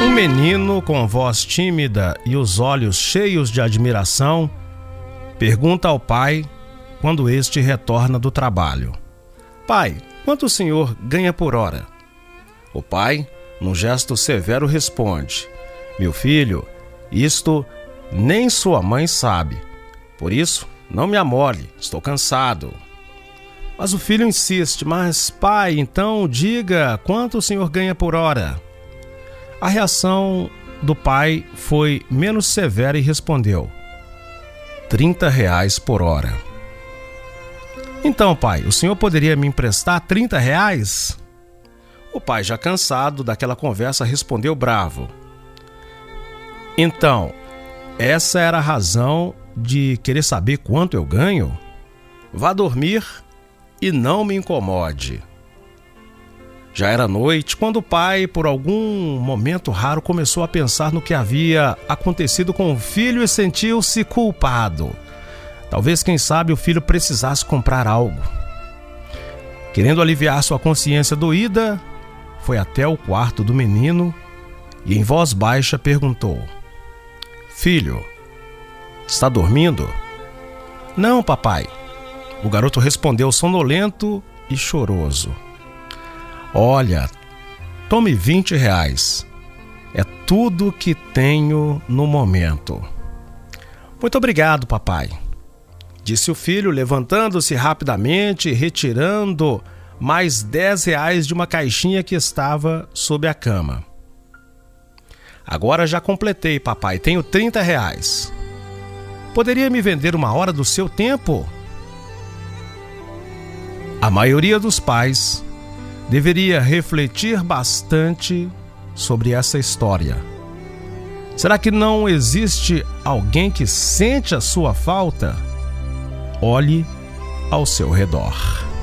Um menino com voz tímida e os olhos cheios de admiração pergunta ao pai quando este retorna do trabalho: Pai, quanto o senhor ganha por hora? O pai, num gesto severo, responde: Meu filho, isto nem sua mãe sabe. Por isso, não me amole, estou cansado. Mas o filho insiste: Mas pai, então diga quanto o senhor ganha por hora? A reação do pai foi menos severa e respondeu: R$30 por hora. Então, pai, o senhor poderia me emprestar R$30? O pai, já cansado daquela conversa, respondeu bravo: Então, essa era a razão de querer saber quanto eu ganho? Vá dormir e não me incomode. Já era noite quando o pai, por algum momento raro, começou a pensar no que havia acontecido com o filho e sentiu-se culpado. Talvez, quem sabe, o filho precisasse comprar algo. Querendo aliviar sua consciência doída, foi até o quarto do menino e, em voz baixa, perguntou: Filho, está dormindo? Não, papai. O garoto respondeu sonolento e choroso: Olha, tome R$20. É tudo que tenho no momento. Muito obrigado, papai, disse o filho, levantando-se rapidamente e retirando mais R$10 de uma caixinha que estava sob a cama. Agora já completei, papai, tenho R$30. Poderia me vender uma hora do seu tempo? A maioria dos pais deveria refletir bastante sobre essa história. Será que não existe alguém que sente a sua falta? Olhe ao seu redor.